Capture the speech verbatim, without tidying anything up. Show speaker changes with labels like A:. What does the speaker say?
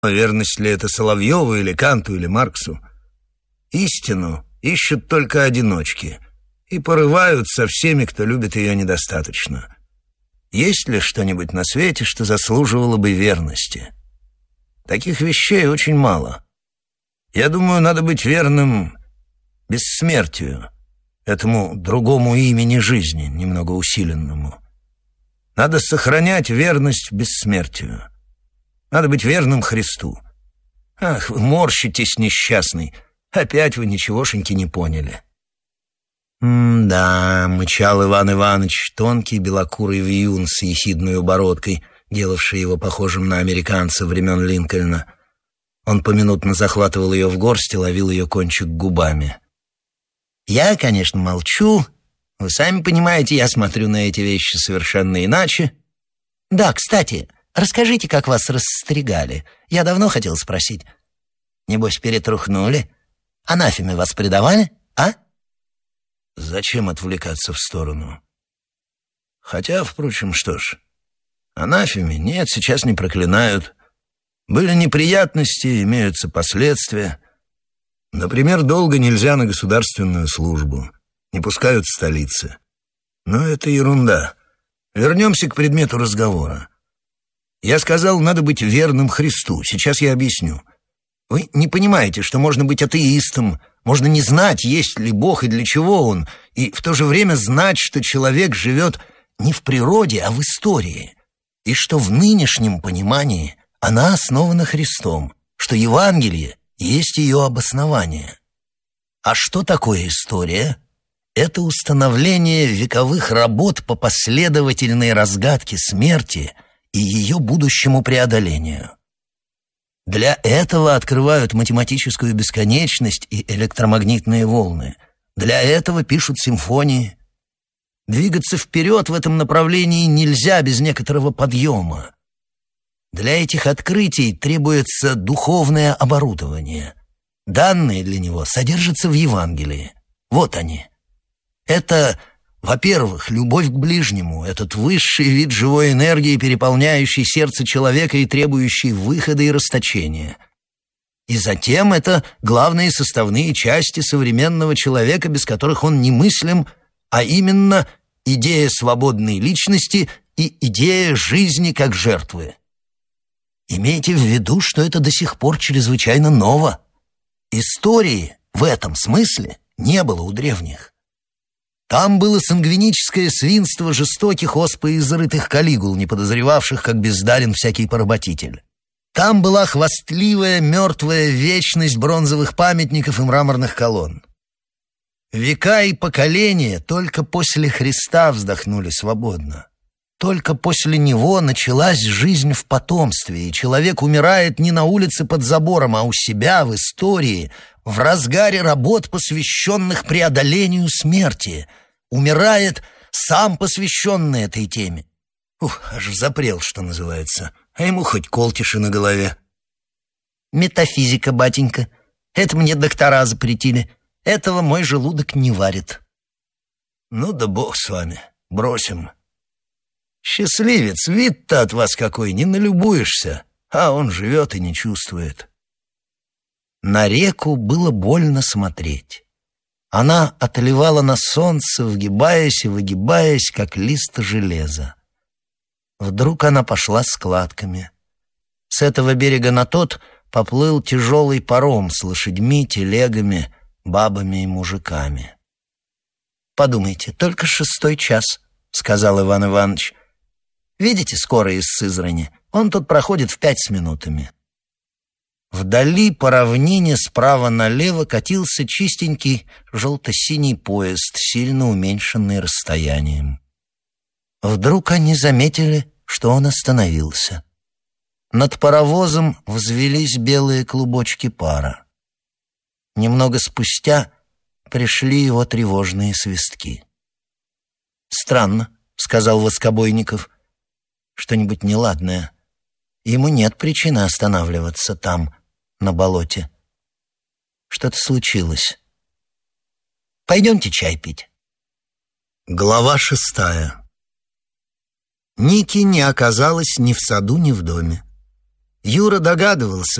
A: Верность ли это Соловьеву или Канту или Марксу? Истину ищут только одиночки и порывают со всеми, кто любит ее недостаточно. Есть ли что-нибудь на свете, что заслуживало бы верности? Таких вещей очень мало. Я думаю, надо быть верным бессмертию, этому другому имени жизни, немного усиленному. Надо сохранять верность бессмертию. Надо быть верным Христу. Ах, вы морщитесь, несчастный. Опять вы ничегошеньки не поняли. «М-да», — мычал Иван Иванович, тонкий белокурый вьюн с ехидной бородкой, делавший его похожим на американца времен Линкольна. Он поминутно захватывал ее в горсть и ловил ее кончик губами. «Я, конечно, молчу. Вы сами понимаете, я смотрю на эти вещи совершенно иначе. Да, кстати, расскажите, как вас расстригали. Я давно хотел спросить. Небось, перетрухнули? Анафеме вас предавали, а?» Зачем отвлекаться в сторону? Хотя, впрочем, что ж, анафеме нет, сейчас не проклинают. Были неприятности, имеются последствия. Например, долго нельзя на государственную службу. Не пускают в столице. Но это ерунда. Вернемся к предмету разговора. Я сказал, надо быть верным Христу. Сейчас я объясню. Вы не понимаете, что можно быть атеистом, можно не знать, есть ли Бог и для чего Он, и в то же время знать, что человек живет не в природе, а в истории, и что в нынешнем понимании она основана Христом, что Евангелие есть ее обоснование. А что такое история? Это установление вековых работ по последовательной разгадке смерти и ее будущему преодолению. Для этого открывают математическую бесконечность и электромагнитные волны. Для этого пишут симфонии. Двигаться вперед в этом направлении нельзя без некоторого подъема. Для этих открытий требуется духовное оборудование. Данные для него содержатся в Евангелии. Вот они. Это, во-первых, любовь к ближнему, этот высший вид живой энергии, переполняющий сердце человека и требующий выхода и расточения. И затем это главные составные части современного человека, без которых он немыслим, а именно идея свободной личности и идея жизни как жертвы. Имейте в виду, что это до сих пор чрезвычайно ново. Истории в этом смысле не было у древних. Там было сангвиническое свинство жестоких оспой и зарытых калигул, не подозревавших, как бездарен всякий поработитель. Там была хвастливая мертвая вечность бронзовых памятников и мраморных колонн. Века и поколения только после Христа вздохнули свободно. Только после него началась жизнь в потомстве, и человек умирает не на улице под забором, а у себя в истории, в разгаре работ, посвященных преодолению смерти. Умирает сам посвященный этой теме. Ух, аж взапрел, что называется. А ему хоть колтиши на голове. Метафизика, батенька. Это мне доктора запретили. Этого мой желудок не варит. Ну да бог с вами. Бросим. Счастливец, вид-то от вас какой, не налюбуешься. А он живет и не чувствует. На реку было больно смотреть. Она отливала на солнце, вгибаясь и выгибаясь, как лист железа. Вдруг она пошла складками. С этого берега на тот поплыл тяжелый паром с лошадьми, телегами, бабами и мужиками. «Подумайте, только шестой час», — сказал Иван Иванович. «Видите, скоро из Сызрани? Он тут проходит в пять с минутами». Вдали по равнине справа налево катился чистенький желто-синий поезд, сильно уменьшенный расстоянием. Вдруг они заметили, что он остановился. Над паровозом взвелись белые клубочки пара. Немного спустя пришли его тревожные свистки. «Странно», — сказал Воскобойников, — «что-нибудь неладное. Ему нет причины останавливаться там, на болоте. Что-то случилось. Пойдемте чай пить». Глава шестая. Ники не оказалось ни в саду, ни в доме. Юра догадывался,